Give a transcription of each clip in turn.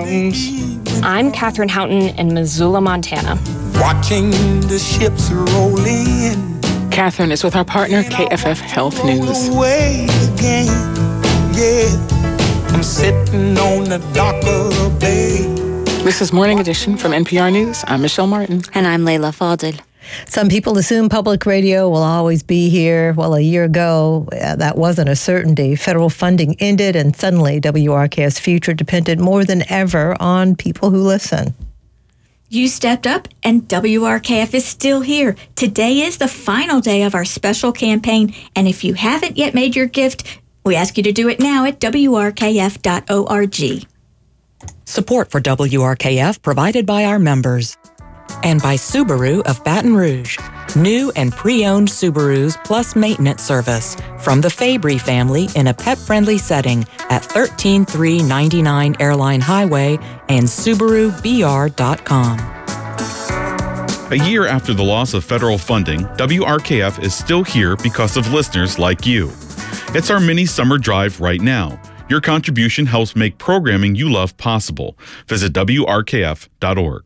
homes. I'm Catherine Houghton in Missoula, Montana. Watching the ships roll in. Catherine is with our partner, KFF Health News. Again. Yeah. I'm sitting on the dock of the bay. This is Morning Edition from NPR News. I'm Michelle Martin. And I'm Layla Fadel. Some people assume public radio will always be here. Well, a year ago, that wasn't a certainty. Federal funding ended, and suddenly WRKF's future depended more than ever on people who listen. You stepped up, and WRKF is still here. Today is the final day of our special campaign, and if you haven't yet made your gift, we ask you to do it now at WRKF.org. Support for WRKF provided by our members. And by Subaru of Baton Rouge. New and pre-owned Subarus plus maintenance service from the Fabry family in a pet-friendly setting at 13399 Airline Highway and SubaruBR.com. A year after the loss of federal funding, WRKF is still here because of listeners like you. It's our mini summer drive right now. Your contribution helps make programming you love possible. Visit WRKF.org.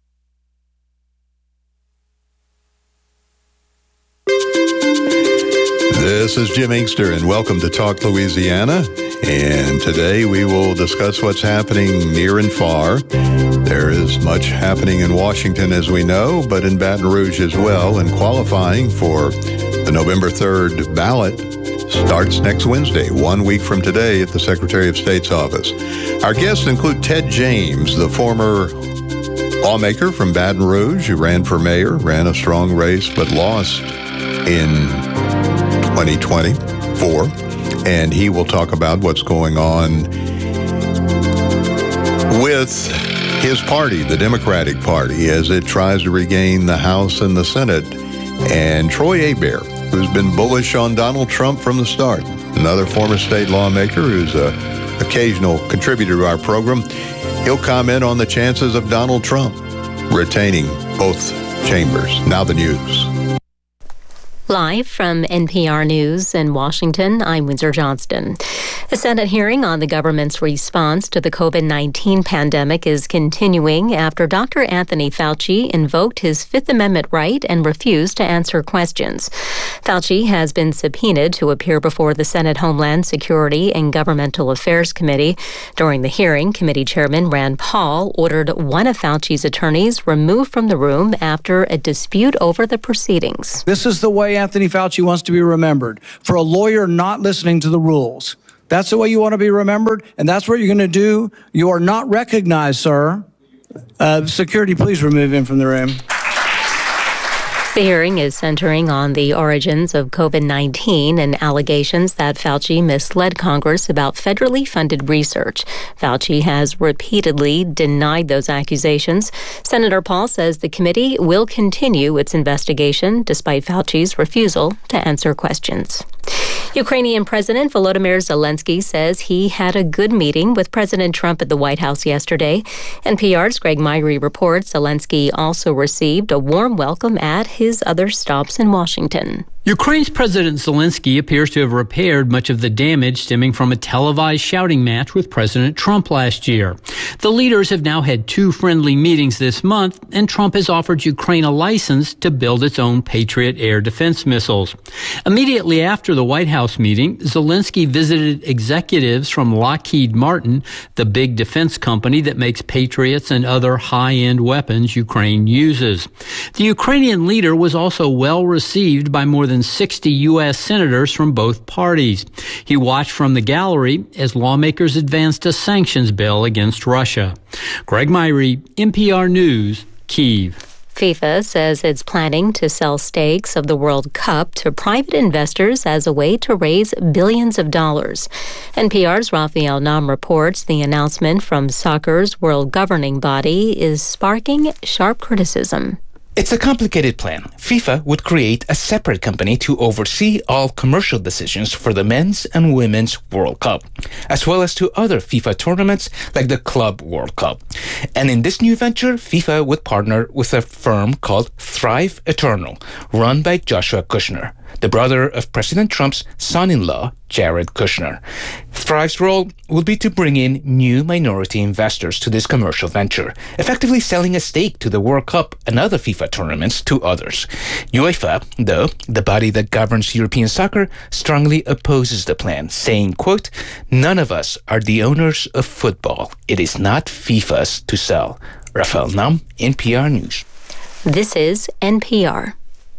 This is Jim Inkster, and welcome to Talk Louisiana. And today we will discuss what's happening near and far. There is much happening in Washington, as we know, but in Baton Rouge as well. And qualifying for the November 3rd ballot starts next Wednesday, 1 week from today, at the Secretary of State's office. Our guests include Ted James, the former lawmaker from Baton Rouge who ran for mayor, ran a strong race, but lost in 2024, and he will talk about what's going on with his party, the Democratic Party, as it tries to regain the House and the Senate. And Troy Hebert, who's been bullish on Donald Trump from the start, another former state lawmaker who's an occasional contributor to our program, he'll comment on the chances of Donald Trump retaining both chambers. Now the news. Live from NPR News in Washington, I'm Windsor Johnston. The Senate hearing on the government's response to the COVID-19 pandemic is continuing after Dr. Anthony Fauci invoked his Fifth Amendment right and refused to answer questions. Fauci has been subpoenaed to appear before the Senate Homeland Security and Governmental Affairs Committee. During the hearing, Committee Chairman Rand Paul ordered one of Fauci's attorneys removed from the room after a dispute over the proceedings. This is the way Anthony Fauci wants to be remembered, for a lawyer not listening to the rules. That's the way you want to be remembered, and that's what you're going to do. You are not recognized, sir. Security, please remove him from the room. The hearing is centering on the origins of COVID-19 and allegations that Fauci misled Congress about federally funded research. Fauci has repeatedly denied those accusations. Senator Paul says the committee will continue its investigation despite Fauci's refusal to answer questions. Ukrainian President Volodymyr Zelensky says he had a good meeting with President Trump at the White House yesterday. NPR's Greg Myrie reports Zelensky also received a warm welcome at his other stops in Washington. Ukraine's President Zelensky appears to have repaired much of the damage stemming from a televised shouting match with President Trump last year. The leaders have now had two friendly meetings this month, and Trump has offered Ukraine a license to build its own Patriot air defense missiles. Immediately after the White House meeting, Zelensky visited executives from Lockheed Martin, the big defense company that makes Patriots and other high-end weapons Ukraine uses. The Ukrainian leader was also well received by more than 60 U.S. senators from both parties. He watched from the gallery as lawmakers advanced a sanctions bill against Russia. Greg Myrie, NPR News, Kyiv. FIFA says it's planning to sell stakes of the World Cup to private investors as a way to raise billions of dollars. NPR's Raphael Nam reports the announcement from soccer's world governing body is sparking sharp criticism. It's a complicated plan. FIFA would create a separate company to oversee all commercial decisions for the Men's and Women's World Cup, as well as to other FIFA tournaments like the Club World Cup. And in this new venture, FIFA would partner with a firm called Thrive Eternal, run by Joshua Kushner. the brother of President Trump's son-in-law, Jared Kushner. Thrive's role will be to bring in new minority investors to this commercial venture, effectively selling a stake to the World Cup and other FIFA tournaments to others. UEFA, though, the body that governs European soccer, strongly opposes the plan, saying, quote, "None of us are the owners of football. It is not FIFA's to sell." Rafael Nam, NPR News. This is NPR.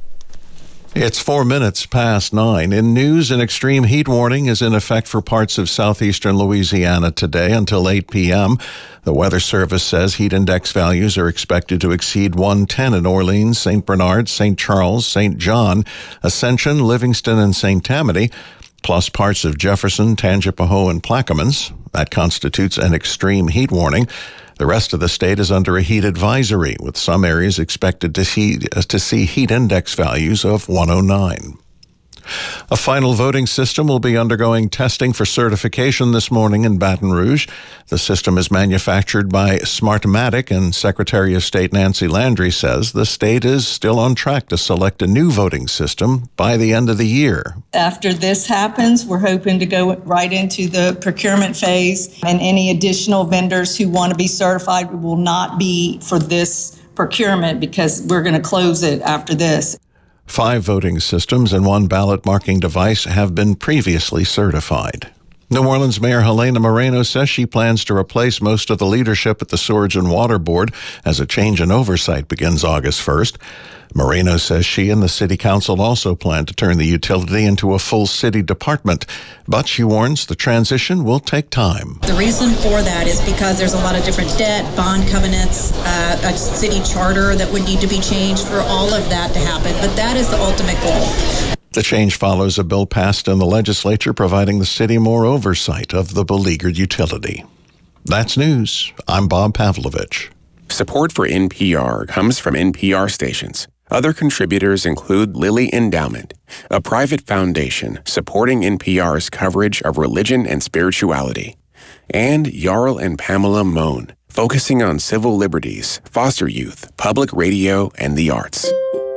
It's 4 minutes past 9. In news, an extreme heat warning is in effect for parts of southeastern Louisiana today until 8 p.m. The Weather Service says heat index values are expected to exceed 110 in Orleans, St. Bernard, St. Charles, St. John, Ascension, Livingston, and St. Tammany, plus parts of Jefferson, Tangipahoa, and Plaquemines. That constitutes an extreme heat warning. The rest of the state is under a heat advisory, with some areas expected to see heat index values of 109. A final voting system will be undergoing testing for certification this morning in Baton Rouge. The system is manufactured by Smartmatic, and Secretary of State Nancy Landry says the state is still on track to select a new voting system by the end of the year. After this happens, we're hoping to go right into the procurement phase, and any additional vendors who want to be certified will not be for this procurement because we're going to close it after this. 5 voting systems and 1 ballot marking device have been previously certified. New Orleans Mayor Helena Moreno says she plans to replace most of the leadership at the Sewerage and Water Board as a change in oversight begins August 1st. Moreno says she and the city council also plan to turn the utility into a full city department, but she warns the transition will take time. The reason for that is because there's a lot of different debt, bond covenants, a city charter that would need to be changed for all of that to happen, but that is the ultimate goal. The change follows a bill passed in the legislature providing the city more oversight of the beleaguered utility. That's news. I'm Bob Pavlovich. Support for NPR comes from NPR stations. Other contributors include Lilly Endowment, a private foundation supporting NPR's coverage of religion and spirituality, and Jarl and Pamela Mohn, focusing on civil liberties, foster youth, public radio, and the arts.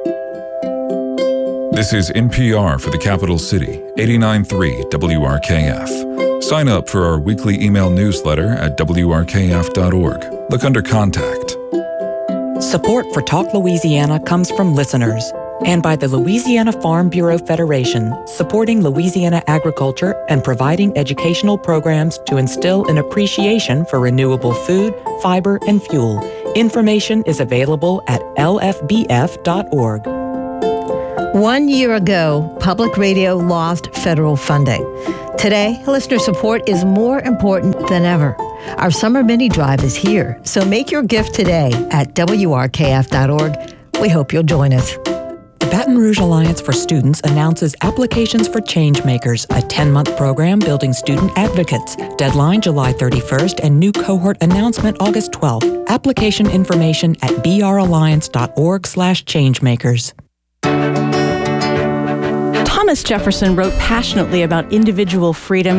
This is NPR for the capital city, 89.3 WRKF. Sign up for our weekly email newsletter at WRKF.org. Look under Contact. Support for Talk Louisiana comes from listeners and by the Louisiana Farm Bureau Federation, supporting Louisiana agriculture and providing educational programs to instill an appreciation for renewable food, fiber, and fuel. Information is available at lfbf.org. 1 year ago, public radio lost federal funding. Today, listener support is more important than ever. Our summer mini drive is here, so make your gift today at WRKF.org. We hope you'll join us. The Baton Rouge Alliance for Students announces applications for Changemakers, a 10-month program building student advocates. Deadline July 31st and new cohort announcement August 12th. Application information at bralliance.org/changemakers. Thomas Jefferson wrote passionately about individual freedom.